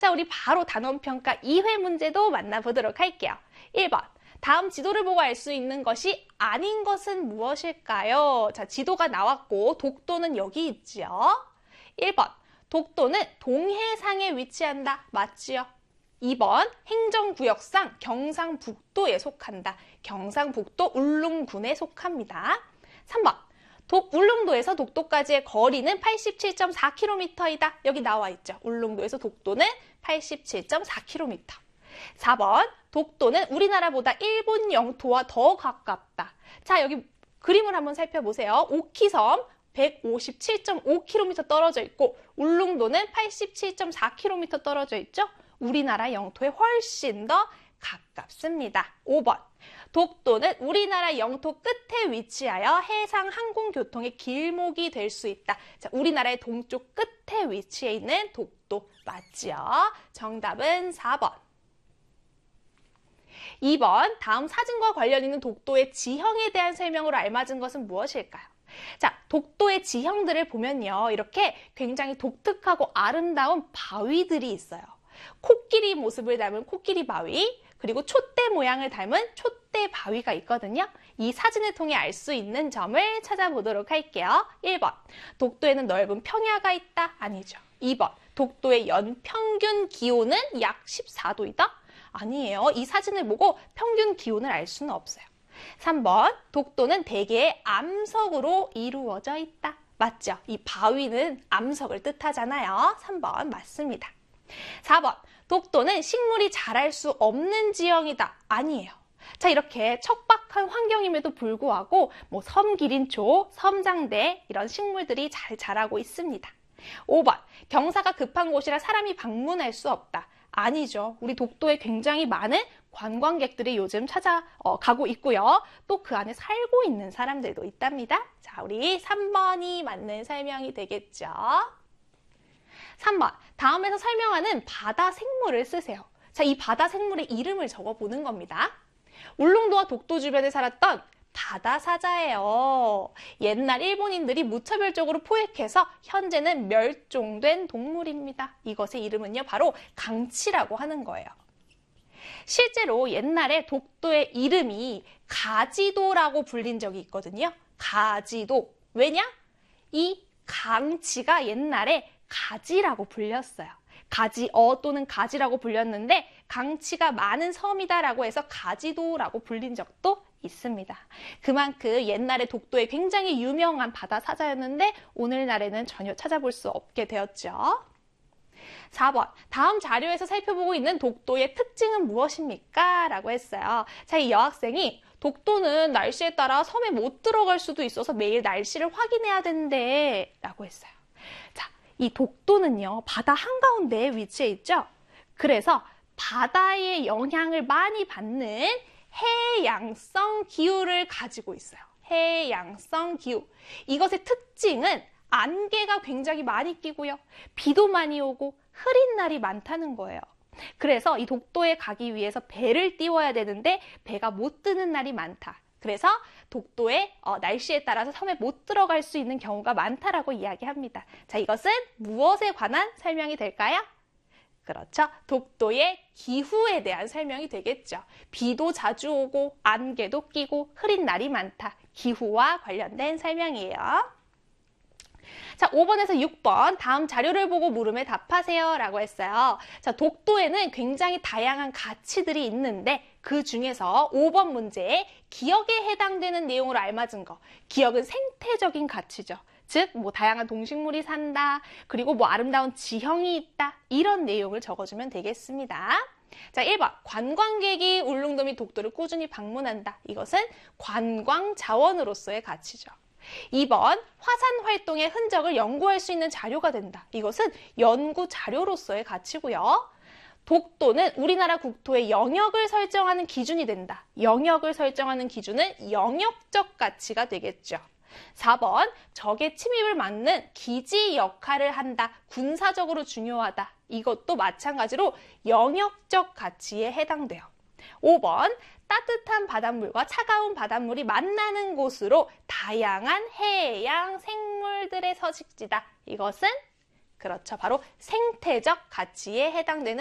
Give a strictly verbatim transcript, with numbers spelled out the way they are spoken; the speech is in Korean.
자, 우리 바로 단원평가 이 회 문제도 만나보도록 할게요. 일 번. 다음 지도를 보고 알 수 있는 것이 아닌 것은 무엇일까요? 자, 지도가 나왔고 독도는 여기 있죠. 일 번. 독도는 동해상에 위치한다. 맞지요? 이 번. 행정구역상 경상북도에 속한다. 경상북도 울릉군에 속합니다. 삼 번. 독, 울릉도에서 독도까지의 거리는 팔십칠 점 사 킬로미터이다. 여기 나와 있죠. 울릉도에서 독도는 팔십칠 점 사 킬로미터. 사 번. 독도는 우리나라보다 일본 영토와 더 가깝다. 자, 여기 그림을 한번 살펴보세요. 오키섬 백오십칠 점 오 킬로미터 떨어져 있고 울릉도는 팔십칠 점 사 킬로미터 떨어져 있죠. 우리나라 영토에 훨씬 더 가깝습니다. 오 번. 독도는 우리나라 영토 끝에 위치하여 해상 항공교통의 길목이 될 수 있다. 자, 우리나라의 동쪽 끝에 위치해 있는 독도 맞지요? 정답은 사 번. 이 번. 다음 사진과 관련 있는 독도의 지형에 대한 설명으로 알맞은 것은 무엇일까요? 자, 독도의 지형들을 보면요. 이렇게 굉장히 독특하고 아름다운 바위들이 있어요. 코끼리 모습을 닮은 코끼리 바위, 그리고 촛대 모양을 닮은 촛대 바위가 있거든요. 이 사진을 통해 알 수 있는 점을 찾아보도록 할게요. 일 번. 독도에는 넓은 평야가 있다. 아니죠. 이 번. 독도의 연평균 기온은 약 십사 도이다. 아니에요. 이 사진을 보고 평균 기온을 알 수는 없어요. 삼 번. 독도는 대개의 암석으로 이루어져 있다. 맞죠? 이 바위는 암석을 뜻하잖아요. 삼 번 맞습니다. 사 번. 독도는 식물이 자랄 수 없는 지형이다. 아니에요. 자, 이렇게 척박한 환경임에도 불구하고 뭐 섬기린초, 섬장대 이런 식물들이 잘 자라고 있습니다. 오 번. 경사가 급한 곳이라 사람이 방문할 수 없다. 아니죠. 우리 독도에 굉장히 많은 관광객들이 요즘 찾아가고 있고요. 또 그 안에 살고 있는 사람들도 있답니다. 자, 우리 삼 번이 맞는 설명이 되겠죠. 삼 번. 다음에서 설명하는 바다 생물을 쓰세요. 자, 이 바다 생물의 이름을 적어보는 겁니다. 울릉도와 독도 주변에 살았던 바다 사자예요. 옛날 일본인들이 무차별적으로 포획해서 현재는 멸종된 동물입니다. 이것의 이름은요, 바로 강치라고 하는 거예요. 실제로 옛날에 독도의 이름이 가지도라고 불린 적이 있거든요. 가지도. 왜냐? 이 강치가 옛날에 가지라고 불렸어요. 가지어 또는 가지라고 불렸는데 강치가 많은 섬이다라고 해서 가지도라고 불린 적도 있습니다. 그만큼 옛날에 독도에 굉장히 유명한 바다 사자였는데 오늘날에는 전혀 찾아볼 수 없게 되었죠. 사 번. 다음 자료에서 살펴보고 있는 독도의 특징은 무엇입니까? 라고 했어요. 자, 이 여학생이 독도는 날씨에 따라 섬에 못 들어갈 수도 있어서 매일 날씨를 확인해야 된대 라고 했어요. 자, 이 독도는요, 바다 한가운데에 위치해 있죠? 그래서 바다의 영향을 많이 받는 해양성 기후를 가지고 있어요. 해양성 기후. 이것의 특징은 안개가 굉장히 많이 끼고요. 비도 많이 오고 흐린 날이 많다는 거예요. 그래서 이 독도에 가기 위해서 배를 띄워야 되는데 배가 못 뜨는 날이 많다. 그래서 독도의 어, 날씨에 따라서 섬에 못 들어갈 수 있는 경우가 많다라고 이야기합니다. 자, 이것은 무엇에 관한 설명이 될까요? 그렇죠. 독도의 기후에 대한 설명이 되겠죠. 비도 자주 오고 안개도 끼고 흐린 날이 많다. 기후와 관련된 설명이에요. 자, 오 번에서 육 번. 다음 자료를 보고 물음에 답하세요 라고 했어요. 자, 독도에는 굉장히 다양한 가치들이 있는데 그 중에서 오 번 문제에 기억에 해당되는 내용으로 알맞은 거. 기억은 생태적인 가치죠. 즉, 뭐 다양한 동식물이 산다. 그리고 뭐 아름다운 지형이 있다. 이런 내용을 적어주면 되겠습니다. 자, 일 번. 관광객이 울릉도 및 독도를 꾸준히 방문한다. 이것은 관광 자원으로서의 가치죠. 이 번. 화산 활동의 흔적을 연구할 수 있는 자료가 된다. 이것은 연구 자료로서의 가치고요. 독도는 우리나라 국토의 영역을 설정하는 기준이 된다. 영역을 설정하는 기준은 영역적 가치가 되겠죠. 사 번. 적의 침입을 막는 기지 역할을 한다. 군사적으로 중요하다. 이것도 마찬가지로 영역적 가치에 해당돼요. 오 번. 따뜻한 바닷물과 차가운 바닷물이 만나는 곳으로 다양한 해양 생물들의 서식지다. 이것은 그렇죠. 바로 생태적 가치에 해당되는